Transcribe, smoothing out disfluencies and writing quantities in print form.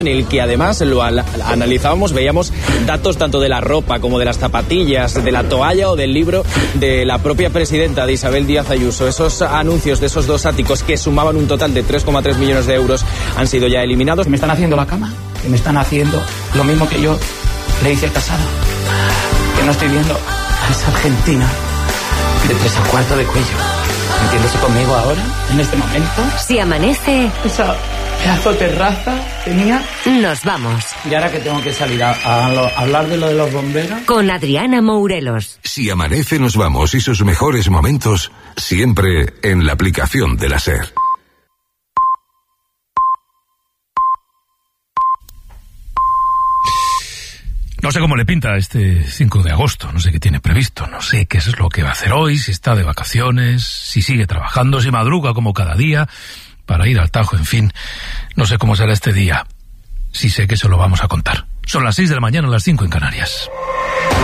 en el que además lo analizábamos, veíamos datos tanto de la ropa como de las zapatillas, de la toalla o del libro de la propia presidenta, de Isabel Díaz Ayuso. Esos anuncios de esos dos áticos que sumaban un total de 3,3 millones de euros han sido ya eliminados. Me están haciendo la cama, que me están haciendo lo mismo que yo le hice a Casado, que no estoy viendo a esa Argentina de 3 a 4 de cuello. ¿Entiendes conmigo ahora, en este momento? Si amanece... Esa pedazo de terraza tenía... Nos vamos. Y ahora que tengo que salir a hablar de lo de los bomberos... Con Adriana Mourelos. Si amanece, nos vamos, y sus mejores momentos siempre en la aplicación de la SER. No sé cómo le pinta este 5 de agosto, no sé qué tiene previsto, no sé qué es lo que va a hacer hoy, si está de vacaciones, si sigue trabajando, si madruga como cada día para ir al Tajo, en fin, no sé cómo será este día. Sí sé que se lo vamos a contar. Son las 6 de la mañana, las 5 en Canarias.